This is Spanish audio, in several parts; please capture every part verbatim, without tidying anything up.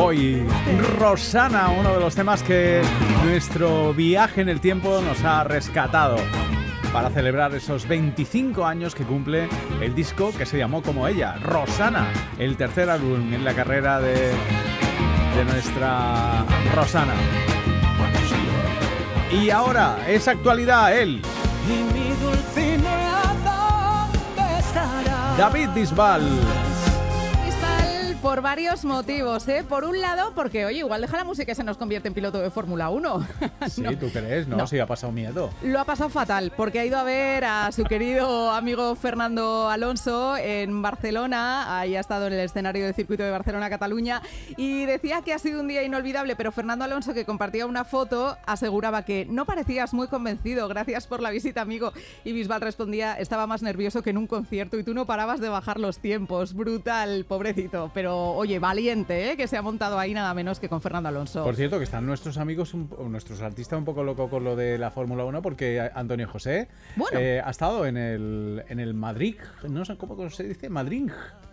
Hoy, Rosana, uno de los temas que nuestro viaje en el tiempo nos ha rescatado para celebrar esos veinticinco años que cumple el disco que se llamó como ella, Rosana, el tercer álbum en la carrera de, de nuestra Rosana. Y ahora, es actualidad, él. Y mi Dulcinea, ¿dónde estará? David Bisbal. Bisbal por varios motivos, ¿eh? Por un lado, porque, oye, igual deja la música y se nos convierte en piloto de Fórmula uno. Sí, no. ¿tú crees? No, no, sí, ha pasado miedo. Lo ha pasado fatal, porque ha ido a ver a su querido amigo Fernando Alonso en Barcelona. Ahí ha estado en el escenario del circuito de Barcelona-Cataluña y decía que ha sido un día inolvidable, pero Fernando Alonso, que compartía una foto, aseguraba que no parecías muy convencido. Gracias por la visita, amigo. Y Bisbal respondía, estaba más nervioso que en un concierto y tú no parabas de bajar los tiempos. Brutal, pobrecito. Pero, oye, valiente, ¿eh? Que se ha montado ahí nada menos que con Fernando Alonso. Por cierto, que están nuestros amigos, un, nuestros artistas un poco locos con lo de la Fórmula uno, porque Antonio José bueno. eh, ha estado en el, en el Madrid, no sé cómo se dice, Madrid.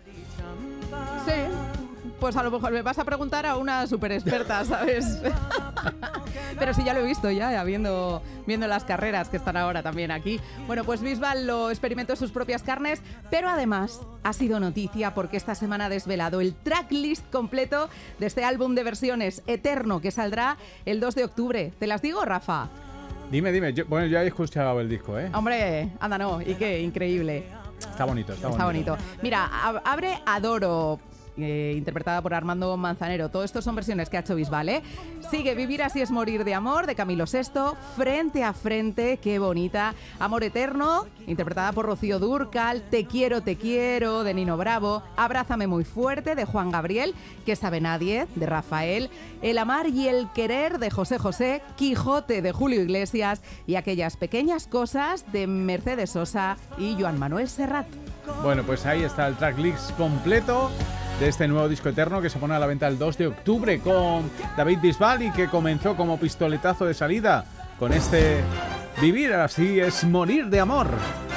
Sí, pues a lo mejor me vas a preguntar a una súper experta, ¿sabes? Pero sí, ya lo he visto ya, viendo, viendo las carreras que están ahora también aquí. Bueno, pues Bisbal lo experimentó en sus propias carnes, pero además ha sido noticia porque esta semana ha desvelado el tracklist completo de este álbum de versiones Eterno, que saldrá el dos de octubre. ¿Te las digo, Rafa? Dime, dime. Yo, bueno, ya he escuchado el disco, ¿eh? Hombre, anda no, y qué increíble. Está bonito, está, Está bonito. bonito. Mira, ab- abre Adoro, eh, interpretada por Armando Manzanero. Todo esto son versiones que ha hecho Bisbal, ¿eh? Sigue Vivir así es morir de amor, de Camilo Sesto. Frente a frente, qué bonita. Amor eterno, interpretada por Rocío Dúrcal. Te quiero, te quiero, de Nino Bravo. Abrázame muy fuerte, de Juan Gabriel. Que sabe nadie, de Rafael. El amar y el querer, de José José. Quijote, de Julio Iglesias. Y Aquellas pequeñas cosas, de Mercedes Sosa y Joan Manuel Serrat. Bueno, pues ahí está el tracklist completo de este nuevo disco Eterno que se pone a la venta el dos de octubre con David Bisbal y que comenzó como pistoletazo de salida con este Vivir así es morir de amor.